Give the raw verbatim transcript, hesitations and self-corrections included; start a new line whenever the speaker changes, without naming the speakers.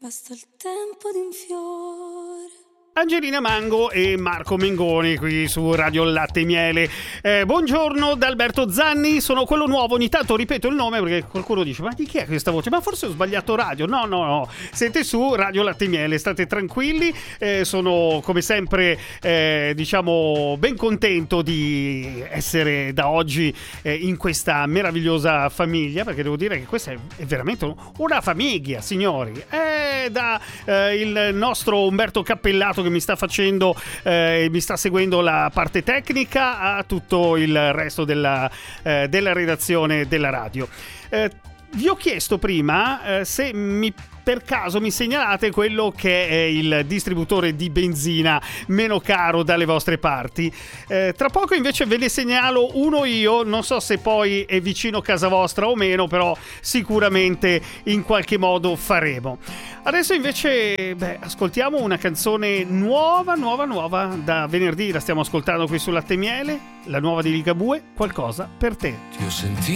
Basta il tempo di un fiore.
Angelina Mango e Marco Mengoni qui su Radio Latte e Miele. Eh, buongiorno da Alberto Zanni, sono quello nuovo, ogni tanto ripeto il nome perché qualcuno dice ma di chi è questa voce? Ma forse ho sbagliato radio. No, no, no, siete su Radio Latte e Miele, state tranquilli, eh, sono come sempre eh, diciamo ben contento di essere da oggi eh, in questa meravigliosa famiglia, perché devo dire che questa è, è veramente una famiglia, signori. È da eh, il nostro Umberto Cappellato che mi sta facendo eh, mi sta seguendo la parte tecnica, a tutto il resto della, eh, della redazione della radio. Eh, vi ho chiesto prima eh, se mi per caso mi segnalate quello che è il distributore di benzina meno caro dalle vostre parti. Eh, tra poco invece ve ne segnalo uno io, non so se poi è vicino a casa vostra o meno, però sicuramente in qualche modo faremo. Adesso invece beh, ascoltiamo una canzone nuova, nuova, nuova da venerdì, la stiamo ascoltando qui su Latte e Miele, la nuova di Ligabue, Qualcosa per te.
Ti ho sentito